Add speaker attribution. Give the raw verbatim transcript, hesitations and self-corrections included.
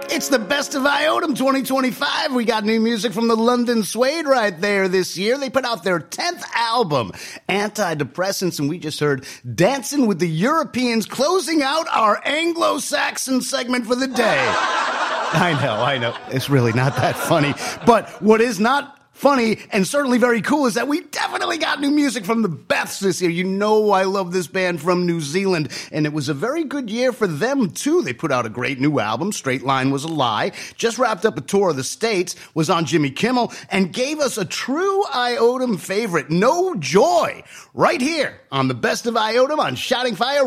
Speaker 1: It's the best of Iotum twenty twenty-five. We got new music from the London Suede right there this year. They put out their tenth album, Antidepressants, and we just heard Dancing with the Europeans, closing out our Anglo-Saxon segment for the day. I know, I know. It's really not that funny. But what is not funny and certainly very cool is that we definitely got new music from the Beths this year. You know I love this band from New Zealand, and it was a very good year for them, too. They put out a great new album, Straight Line Was a Lie, just wrapped up a tour of the States, was on Jimmy Kimmel, and gave us a true Iotum favorite, No Joy, right here on the Best of Iotum on Shouting Fire